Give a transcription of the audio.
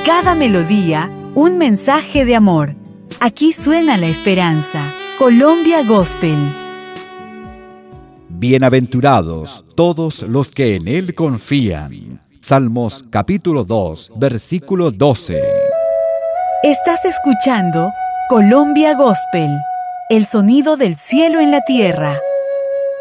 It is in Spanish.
cada melodía, un mensaje de amor. Aquí suena la esperanza. Colombia Gospel. Bienaventurados todos los que en Él confían. Salmos capítulo 2, versículo 12. Estás escuchando Colombia Gospel, el sonido del cielo en la tierra.